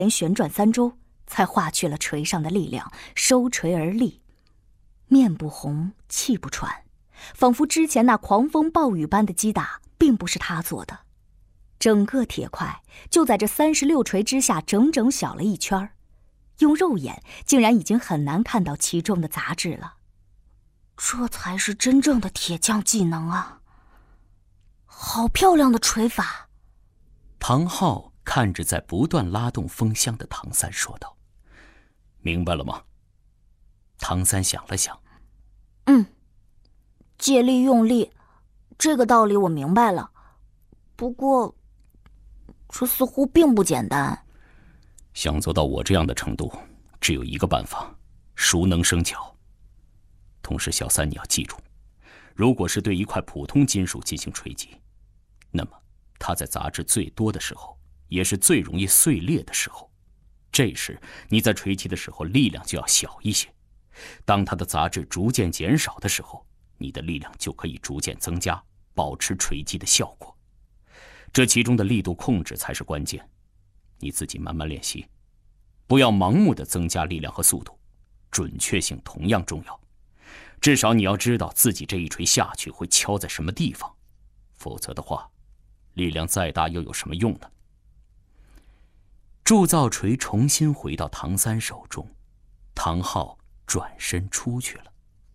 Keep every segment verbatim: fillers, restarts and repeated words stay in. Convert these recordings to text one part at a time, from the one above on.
连旋转三周，才化去了锤上的力量，收锤而立，面不红，气不喘，仿佛之前那狂风暴雨般的击打并不是他做的。整个铁块就在这三十六锤之下整整小了一圈，用肉眼竟然已经很难看到其中的杂质了。这才是真正的铁匠技能啊！好漂亮的锤法！ 唐昊看着在不断拉动风箱的唐三说道：“明白了吗？”唐三想了想， 嗯，借力用力，这个道理我明白了。不过，这似乎并不简单。 想做到我这样的程度，只有一个办法：熟能生巧。同时，小三你要记住，如果是对一块普通金属进行锤击，那么它在杂质最多的时候，也是最容易碎裂的时候。这时你在锤击的时候力量就要小一些。当它的杂质逐渐减少的时候，你的力量就可以逐渐增加，保持锤击的效果。这其中的力度控制才是关键，你自己慢慢练习，不要盲目的增加力量和速度，准确性同样重要。至少你要知道自己这一锤下去会敲在什么地方，否则的话，力量再大又有什么用呢？铸造锤重新回到唐三手中，唐昊转身出去了。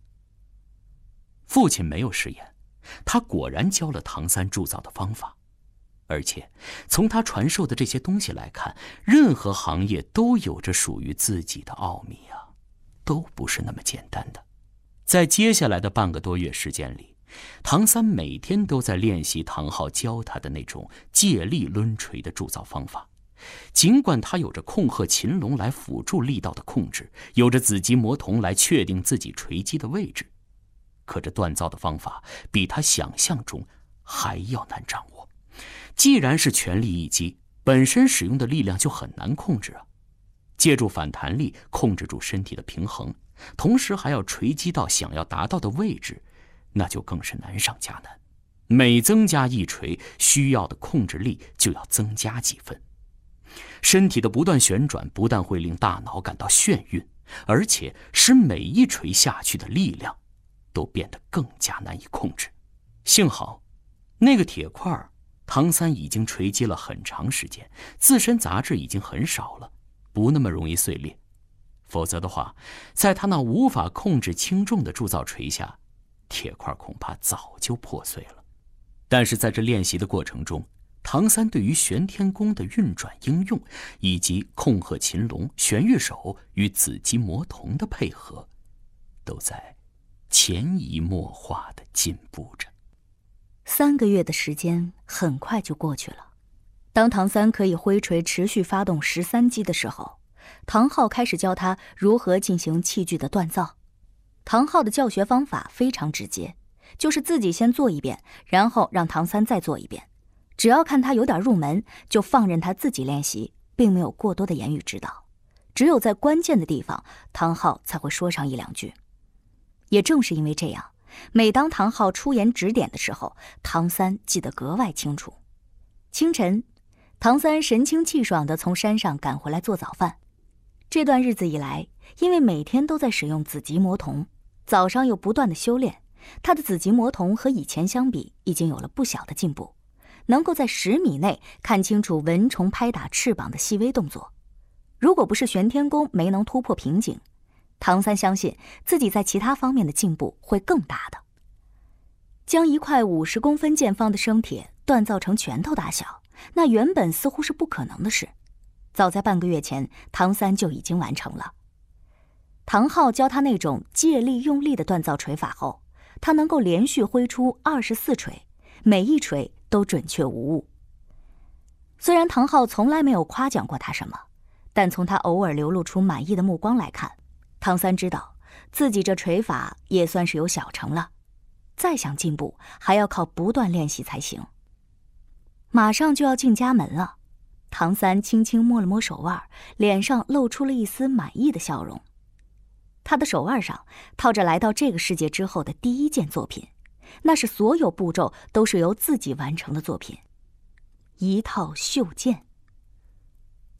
父亲没有食言，他果然教了唐三铸造的方法，而且从他传授的这些东西来看，任何行业都有着属于自己的奥秘啊，都不是那么简单的。在接下来的半个多月时间里，唐三每天都在练习唐昊教他的那种借力抡锤的铸造方法。尽管他有着控鹤擒龙来辅助力道的控制，有着子极魔瞳来确定自己锤击的位置，可这锻造的方法比他想象中还要难掌握。既然是全力一击，本身使用的力量就很难控制啊。借助反弹力控制住身体的平衡，同时还要锤击到想要达到的位置，那就更是难上加难。每增加一锤，需要的控制力就要增加几分。身体的不断旋转不但会令大脑感到眩晕，而且使每一锤下去的力量都变得更加难以控制。幸好那个铁块唐三已经锤击了很长时间，自身杂质已经很少了，不那么容易碎裂。否则的话，在他那无法控制轻重的铸造锤下，铁块恐怕早就破碎了。但是在这练习的过程中，唐三对于玄天功的运转应用，以及控鹤擒龙、玄玉手与子极魔瞳的配合，都在潜移默化地进步着。 三个月的时间很快就过去了。当唐三可以挥锤持续发动十三击的时候，唐昊开始教他如何进行器具的锻造。唐昊的教学方法非常直接，就是自己先做一遍，然后让唐三再做一遍。只要看他有点入门，就放任他自己练习，并没有过多的言语指导。只有在关键的地方，唐昊才会说上一两句。也正是因为这样，每当唐昊出言指点的时候，唐三记得格外清楚。清晨，唐三神清气爽地从山上赶回来做早饭。这段日子以来，因为每天都在使用子极魔瞳，早上又不断的修炼，他的子极魔瞳和以前相比已经有了不小的进步，能够在十米内看清楚蚊虫拍打翅膀的细微动作。如果不是玄天功没能突破瓶颈，唐三相信自己在其他方面的进步会更大的。将一块五十公分见方的生铁锻造成拳头大小，那原本似乎是不可能的事。早在半个月前，唐三就已经完成了。唐昊教他那种借力用力的锻造锤法后，他能够连续挥出二十四锤，每一锤都准确无误。虽然唐昊从来没有夸奖过他什么，但从他偶尔流露出满意的目光来看，唐三知道自己这锤法也算是有小成了，再想进步还要靠不断练习才行。马上就要进家门了，唐三轻轻摸了摸手腕，脸上露出了一丝满意的笑容。他的手腕上套着来到这个世界之后的第一件作品，那是所有步骤都是由自己完成的作品，一套绣剑。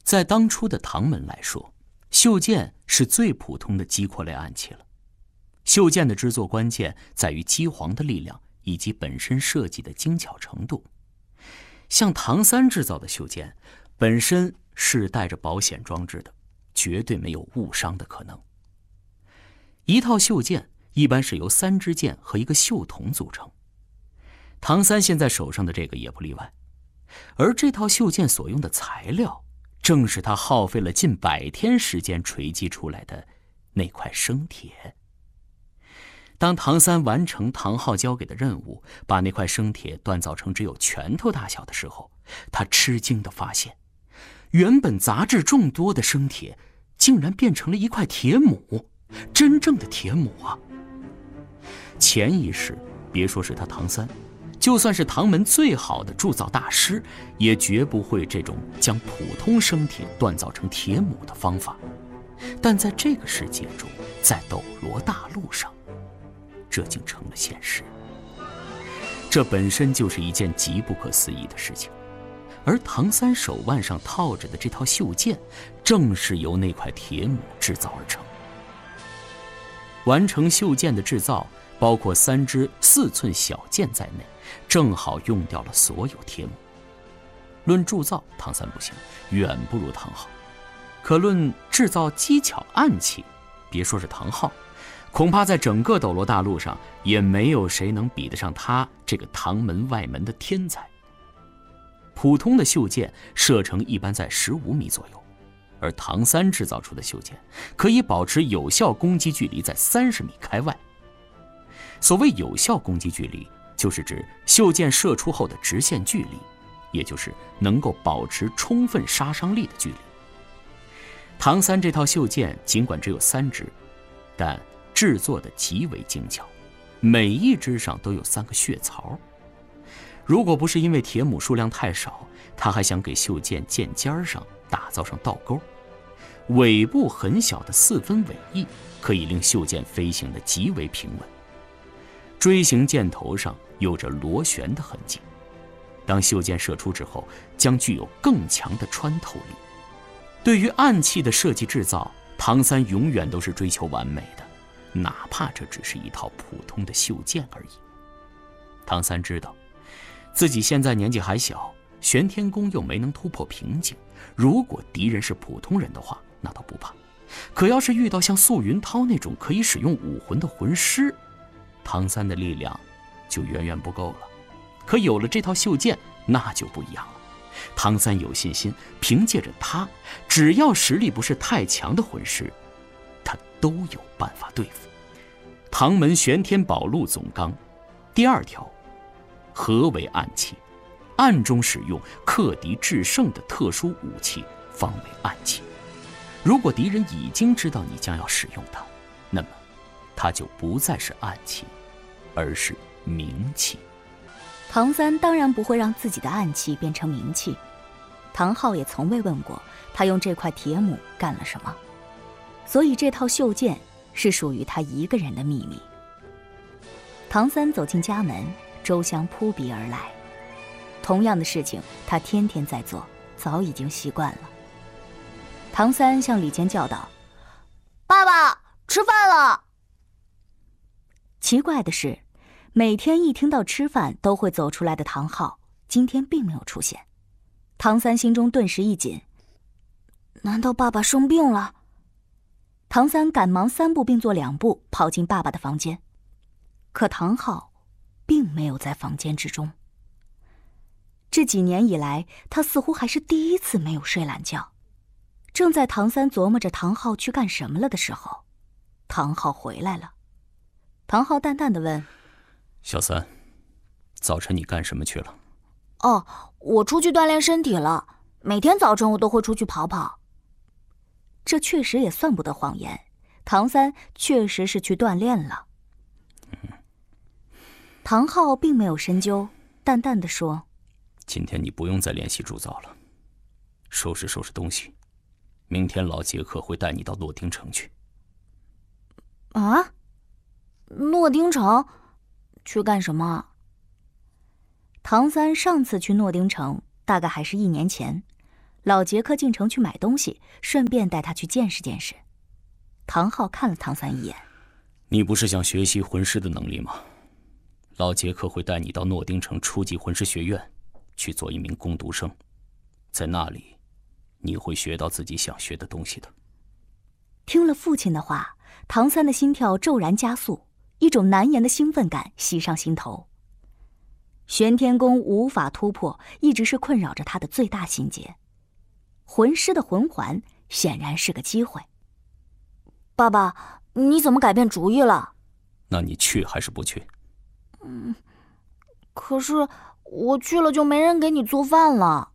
在当初的唐门来说，袖剑是最普通的击阔类暗器了。袖剑的制作关键在于击簧的力量以及本身设计的精巧程度。像唐三制造的袖剑，本身是带着保险装置的，绝对没有误伤的可能。一套袖剑一般是由三支剑和一个袖筒组成，唐三现在手上的这个也不例外。而这套袖剑所用的材料，正是他耗费了近百天时间锤击出来的那块生铁。当唐三完成唐昊交给的任务，把那块生铁锻造成只有拳头大小的时候，他吃惊地发现，原本杂质众多的生铁竟然变成了一块铁母，真正的铁母啊！潜意识，别说是他唐三，就算是唐门最好的铸造大师，也绝不会这种将普通生铁锻造成铁母的方法。但在这个世界中，在斗罗大陆上，这竟成了现实。这本身就是一件极不可思议的事情。而唐三手腕上套着的这套袖剑，正是由那块铁母制造而成。完成袖剑的制造，包括三支四寸小剑在内，正好用掉了所有铁母。论铸造，唐三不行，远不如唐昊。可论制造机巧暗器，别说是唐昊，恐怕在整个斗罗大陆上也没有谁能比得上他这个唐门外门的天才。普通的袖剑射程一般在十五米左右，而唐三制造出的袖剑可以保持有效攻击距离在三十米开外。所谓有效攻击距离，就是指袖剑射出后的直线距离，也就是能够保持充分杀伤力的距离。唐三这套袖剑尽管只有三支，但制作的极为精巧，每一支上都有三个血槽。如果不是因为铁母数量太少，他还想给袖剑剑尖上打造上倒钩，尾部很小的四分尾翼可以令袖剑飞行的极为平稳。锥形箭头上有着螺旋的痕迹，当袖剑射出之后，将具有更强的穿透力。对于暗器的设计制造，唐三永远都是追求完美的，哪怕这只是一套普通的袖剑而已。唐三知道自己现在年纪还小，玄天宫又没能突破瓶颈，如果敌人是普通人的话，那倒不怕。可要是遇到像素云涛那种可以使用武魂的魂师，唐三的力量就远远不够了。可有了这套袖剑，那就不一样了。唐三有信心，凭借着他，只要实力不是太强的魂师，他都有办法对付。唐门玄天宝录总纲第二条，何为暗器？暗中使用克敌制胜的特殊武器方为暗器。如果敌人已经知道你将要使用它，那么它就不再是暗器，而是明器。 唐三当然不会让自己的暗器变成明器，唐昊也从未问过他用这块铁母干了什么，所以这套袖剑是属于他一个人的秘密。唐三走进家门，周香扑鼻而来。同样的事情他天天在做，早已经习惯了。唐三向里间叫道：“爸爸，吃饭了。”奇怪的是，每天一听到吃饭都会走出来的唐昊，今天并没有出现。唐三心中顿时一紧，难道爸爸生病了？唐三赶忙三步并作两步跑进爸爸的房间，可唐昊并没有在房间之中。这几年以来，他似乎还是第一次没有睡懒觉。正在唐三琢磨着唐昊去干什么了的时候，唐昊回来了。唐昊淡淡地问：“ 小三，早晨你干什么去了？”“ 哦，我出去锻炼身体了，每天早晨我都会出去跑跑。” 这确实也算不得谎言，唐三确实是去锻炼了。 嗯、 唐昊并没有深究，淡淡地说：“ 今天你不用再练习铸造了，收拾收拾东西，明天老杰克会带你到诺丁城去。”“ 啊？诺丁城？去干什么？” 唐三上次去诺丁城大概还是一年前， 老杰克进城去买东西，顺便带他去见识见识。唐昊看了唐三一眼：“ 你不是想学习魂师的能力吗？老杰克会带你到诺丁城初级魂师学院去做一名工读生，在那里你会学到自己想学的东西的。” 听了父亲的话，唐三的心跳骤然加速，一种难言的兴奋感袭上心头。玄天宫无法突破，一直是困扰着他的最大心结。魂师的魂环显然是个机会。 爸爸，你怎么改变主意了？ 那你去还是不去？ 嗯，可是我去了就没人给你做饭了。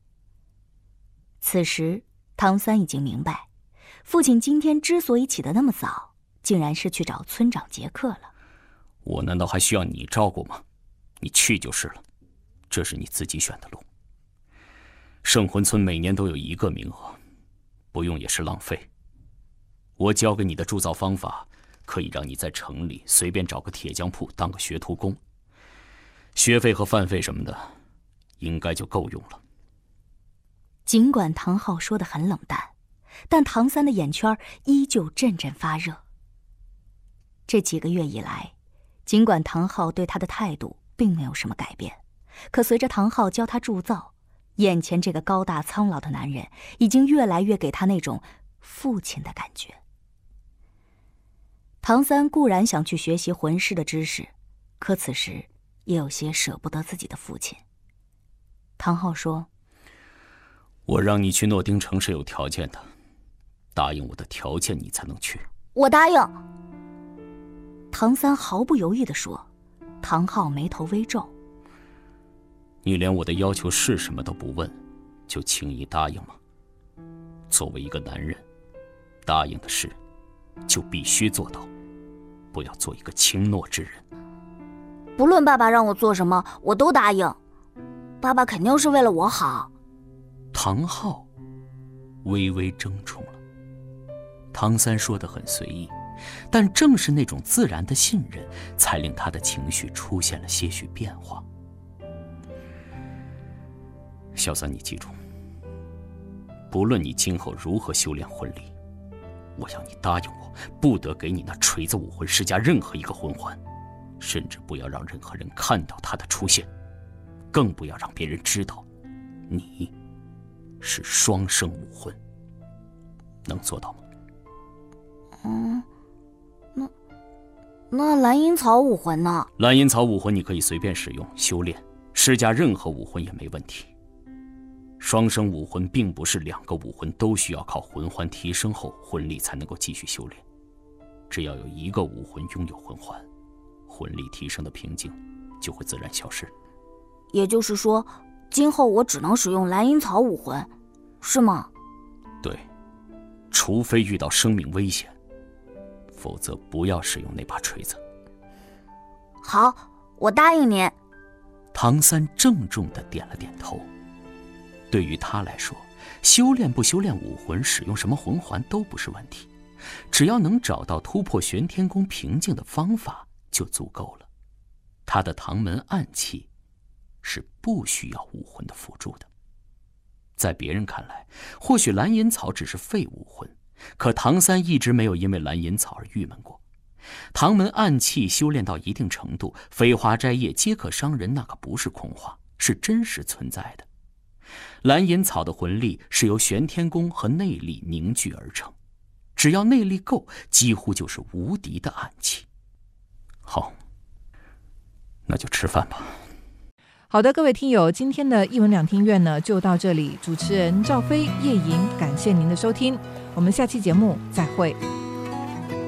此时唐三已经明白，父亲今天之所以起得那么早，竟然是去找村长杰克了。 我难道还需要你照顾吗？你去就是了，这是你自己选的路。圣魂村每年都有一个名额，不用也是浪费。我教给你的铸造方法，可以让你在城里随便找个铁匠铺当个学徒工，学费和饭费什么的，应该就够用了。 尽管唐昊说得很冷淡，但唐三的眼圈依旧阵阵发热。这几个月以来，尽管唐昊对他的态度并没有什么改变，可随着唐昊教他铸造，眼前这个高大苍老的男人已经越来越给他那种父亲的感觉。唐三固然想去学习魂师的知识，可此时也有些舍不得自己的父亲。唐昊说：“ 我让你去诺丁城是有条件的，答应我的条件你才能去。” 我答应。 唐三毫不犹豫地说。唐昊眉头微皱：“ 你连我的要求是什么都不问，就轻易答应吗？作为一个男人，答应的事就必须做到，不要做一个轻诺之人。” 不论爸爸让我做什么，我都答应。爸爸肯定是为了我好。 唐昊微微怔忡了。唐三说得很随意，但正是那种自然的信任，才令他的情绪出现了些许变化。小三，你记住，不论你今后如何修炼魂力，我要你答应我，不得给你那锤子武魂施加任何一个魂环，甚至不要让任何人看到它的出现，更不要让别人知道你是双生武魂。能做到吗？ 嗯，那那蓝银草武魂呢？ 蓝银草武魂你可以随便使用修炼，施加任何武魂也没问题。双生武魂并不是两个武魂都需要靠魂环提升后魂力才能够继续修炼，只要有一个武魂拥有魂环，魂力提升的瓶颈就会自然消失。 也就是说，今后我只能使用蓝银草武魂，是吗？ 对，除非遇到生命危险，否则不要使用那把锤子。 好，我答应您。 唐三郑重地点了点头。对于他来说，修炼不修炼武魂，使用什么魂环都不是问题，只要能找到突破玄天宫瓶颈的方法就足够了。他的唐门暗器是不需要武魂的辅助的。在别人看来，或许蓝银草只是废武魂，可唐三一直没有因为蓝银草而郁闷过。唐门暗器修炼到一定程度，飞花摘叶皆可伤人，那可不是空话，是真实存在的。蓝银草的魂力是由玄天宫和内力凝聚而成，只要内力够，几乎就是无敌的暗器。好，那就吃饭吧。 好的，各位听友，今天的一文两厅院呢就到这里。主持人赵飞、叶莹，感谢您的收听，我们下期节目再会。